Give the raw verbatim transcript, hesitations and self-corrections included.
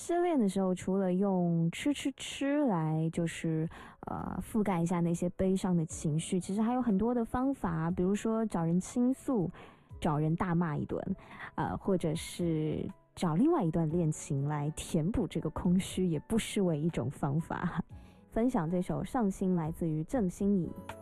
失恋的时候，除了用吃吃吃来就是呃覆盖一下那些悲伤的情绪，其实还有很多的方法，比如说找人倾诉，找人大骂一顿，呃，或者是找另外一段恋情来填补这个空虚，也不失为一种方法。分享这首《上心》来自于郑欣宜。